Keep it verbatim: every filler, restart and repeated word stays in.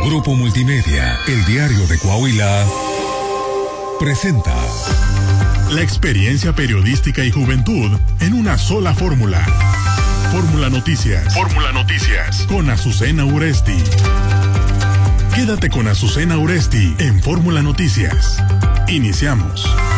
Grupo Multimedia, el diario de Coahuila, presenta la experiencia periodística y juventud en una sola fórmula. Fórmula Noticias. Fórmula Noticias. Con Azucena Uresti. Quédate con Azucena Uresti en Fórmula Noticias. Iniciamos.